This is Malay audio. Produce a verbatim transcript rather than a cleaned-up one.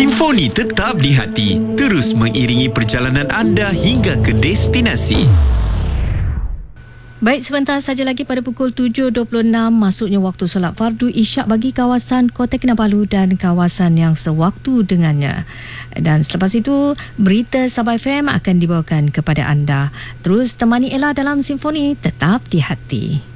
Simfoni tetap di hati, terus mengiringi perjalanan anda hingga ke destinasi. Baik, sebentar saja lagi pada pukul tujuh dua puluh enam masuknya waktu solat fardu isyak bagi kawasan Kota Kinabalu dan kawasan yang sewaktu dengannya. Dan selepas itu, berita Sabah F M akan dibawakan kepada anda. Terus temani Ella dalam Simfoni tetap di hati.